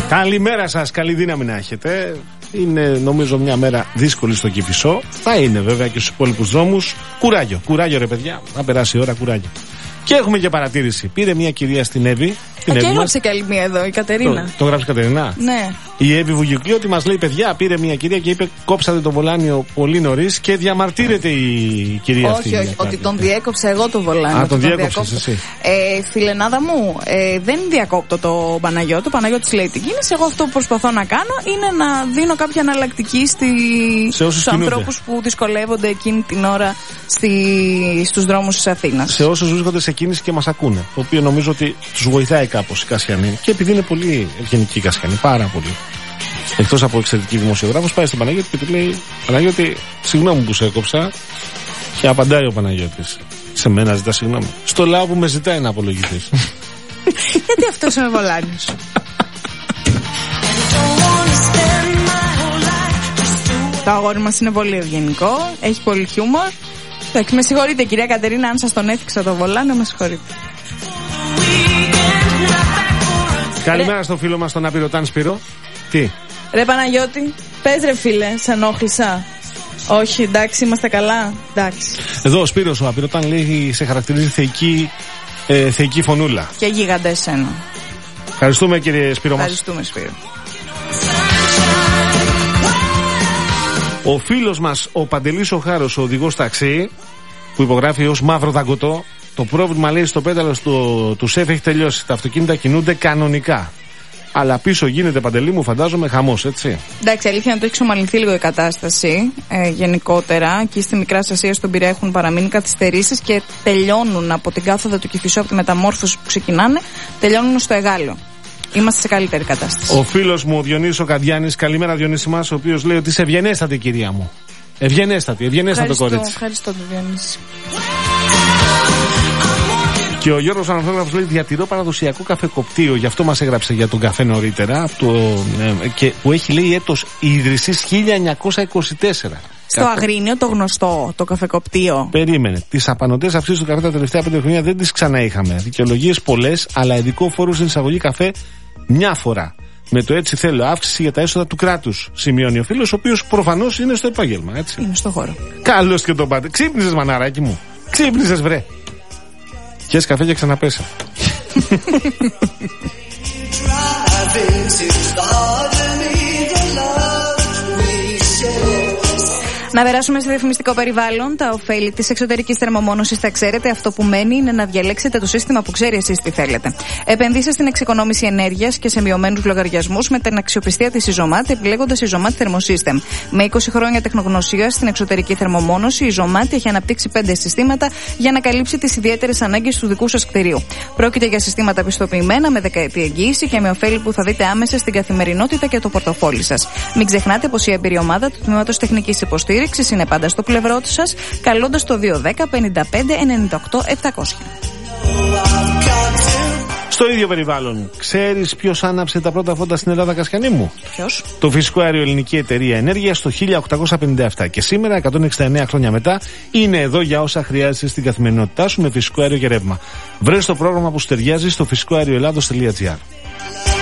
Καλημέρα σας, καλή δύναμη να έχετε. Είναι νομίζω μια μέρα δύσκολη στο Κηφισό. Θα είναι βέβαια και στους υπόλοιπους δρόμους. Κουράγιο, κουράγιο ρε παιδιά. Να περάσει η ώρα, κουράγιο. Και έχουμε και παρατήρηση. Πήρε μια κυρία στην Εύη. Και έγραψε και άλλη μία εδώ, η Κατερίνα. Το γράψε η Κατερίνα. Ναι. Η Εύη Βουγιουκλή μας λέει: παιδιά, πήρε μια κυρία και είπε: κόψατε το βολάνιο πολύ νωρίς και διαμαρτύρεται η κυρία αυτή. Όχι, ότι τον διέκοψε εγώ το βολάνιο. Α, τον διέκοψες εσύ. Φιλενάδα μου, δεν διακόπτω το Παναγιώτη. Ο Παναγιώτης λέει την κίνηση. Εγώ αυτό που προσπαθώ να κάνω είναι να δίνω κάποια εναλλακτική στους ανθρώπους που δυσκολεύονται εκείνη την ώρα στους δρόμους της Αθήνας. Σε όσους βρίσκονται σε κίνηση και μας ακούνε. Το οποίο νομίζω ότι τους βοηθάει κάπως η Κασιανή. Και επειδή είναι πολύ ευγενική η Κασιανή, πάρα πολύ. Εκτός από εξαιρετική δημοσιογράφος, πάει στον Παναγιώτη και του λέει: Παναγιώτη, συγγνώμη που σε έκοψα. Και απαντάει ο Παναγιώτης: σε μένα ζητά συγγνώμη. Στο λαό που με ζητάει να απολογηθείς. Γιατί αυτός είναι βολάνιος. Το αγόρι μας είναι πολύ ευγενικό, έχει πολύ χιούμορ. Εντάξει, με συγχωρείτε κυρία Κατερίνα, αν σας τον έθιξα το βολάνιο, με συγχωρείτε. Καλημέρα στο φίλο μας τον Απειρωτάν Σπύρο. Τι? Ρε Παναγιώτη, πες ρε φίλε, σε ενόχλησα. Όχι, εντάξει, είμαστε καλά. Εντάξει. Εδώ ο Σπύρος ο Απειρωτάν λέει: σε χαρακτηρίζει θεϊκή φωνούλα. Και γίγαντα εσένα. Ευχαριστούμε κύριε Σπύρο μας. Ευχαριστούμε Σπύρο. Ο φίλος μας ο Παντελής ο Χάρος, ο οδηγός ταξί, που υπογράφει ως μαύρο δαγκωτό. Το πρόβλημα λέει στο πέταλο του ΣΕΦ έχει τελειώσει. Τα αυτοκίνητα κινούνται κανονικά. Αλλά πίσω γίνεται, Παντελή μου, φαντάζομαι χαμός, έτσι. Εντάξει, αλήθεια να το έχει ομαλυνθεί λίγο η κατάσταση γενικότερα. Και στη Μικρά Ασία, στον Πειραιά, έχουν παραμείνει καθυστερήσεις και τελειώνουν από την κάθοδο του Κηφισού, από τη μεταμόρφωση που ξεκινάνε, τελειώνουν στο Εγάλεο. Είμαστε σε καλύτερη κατάσταση. Ο φίλος μου, ο Διονύσης ο Καντιάνης, καλημέρα Διονύση μας, ο οποίος λέει ότι είσαι ευγενέστατη, κυρία μου. Ευγενέστατο κορίτσι. Ευχαριστώ τον Διονύση. Και ο Γιώργος Αναθόγραφος λέει: διατηρώ παραδοσιακό καφεκοπτήριο. Γι' αυτό μας έγραψε για τον καφέ νωρίτερα. Και που έχει λέει έτος ίδρυσης 1924. Στο Αγρίνιο, το γνωστό, το καφεκοπτήριο. Περίμενε. Τις απανωτές αυτής του καφέ τα τελευταία 5 χρόνια δεν τις ξαναείχαμε. Δικαιολογίες πολλές, αλλά ειδικό φόρο στην εισαγωγή καφέ μια φορά. Με το έτσι θέλω αύξηση για τα έσοδα του κράτους, σημειώνει ο φίλος, ο οποίος προφανώς είναι στο επάγγελμα, έτσι. Είναι στο χώρο. Καλώς και τον πάτε. Ξύπνησες, μαναράκι μου. Ξύπνησες, βρε. Πιες καφέ και ξαναπέσα. Να περάσουμε στο διαφημιστικό περιβάλλον. Τα ωφέλη της εξωτερικής θερμομόνωσης τα ξέρετε. Αυτό που μένει είναι να διαλέξετε το σύστημα που ξέρει εσείς τι θέλετε. Επενδύστε στην εξοικονόμηση ενέργειας και σε μειωμένους λογαριασμούς με την αξιοπιστία της Ιζωμάτ, επιλέγοντας Ιζωμάτ Thermosystem. Με 20 χρόνια τεχνογνωσία στην εξωτερική θερμομόνωση, η Ιζωμάτ έχει αναπτύξει 5 συστήματα για να καλύψει τις ιδιαίτερες ανάγκες του δικού σας κτηρίου. Πρόκειται για συστήματα πιστοποιημένα με δεκαετή εγγύηση και με ωφέλη που θα δείτε άμεσα στην καθημερινότητα και το πορτοφόλι σας. Μην ξεχνάτε πως η εμπειρία ομάδα του Τμήματος Τεχνικής Υποστήριξης είναι πάντα στο πλευρό σας, καλώντας το 210 55 98 700. Στο ίδιο περιβάλλον, ξέρεις ποιος άναψε τα πρώτα φώτα στην Ελλάδα, Κασιανή μου? Ποιος? Το Φυσικό Αέριο Ελληνική Εταιρεία Ενέργειας το 1857 και σήμερα, 169 χρόνια μετά, είναι εδώ για όσα χρειάζεσαι στην καθημερινότητά σου με φυσικό αέριο και ρεύμα. Βρες το πρόγραμμα που σου ταιριάζει στο φυσικοαερioellados.gr.